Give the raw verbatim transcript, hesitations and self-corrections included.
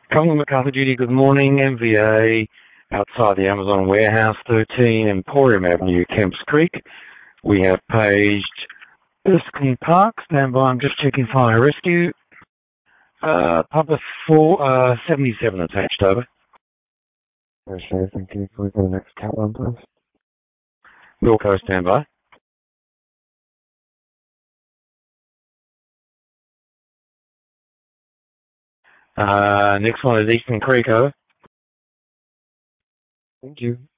Colin MacArthur Duty, good morning. M V A outside the Amazon warehouse, thirteen Emporium Avenue, Kemps Creek. We have paged Erskine Park. Stand by, I'm just checking fire rescue. Uh, Papa four, uh, seventy-seven attached, over. Okay, thank you. Can we go to the next cat one, please? Wilco, stand by. Uh, next one is Eastern Creek, over. Thank you.